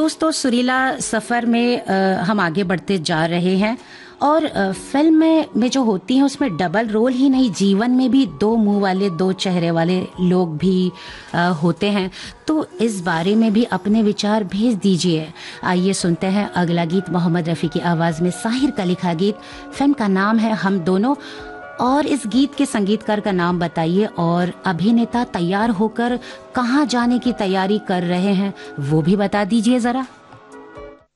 दोस्तों, सुरीला सफ़र में हम आगे बढ़ते जा रहे हैं और फिल्म में जो होती हैं उसमें डबल रोल ही नहीं, जीवन में भी दो मुंह वाले, दो चेहरे वाले लोग भी होते हैं। तो इस बारे में भी अपने विचार भेज दीजिए। आइए सुनते हैं अगला गीत मोहम्मद रफ़ी की आवाज़ में, साहिर का लिखा गीत। फिल्म का नाम है हम दोनों और इस गीत के संगीतकार का नाम बताइए और अभिनेता तैयार होकर कहाँ जाने की तैयारी कर रहे हैं वो भी बता दीजिए ज़रा।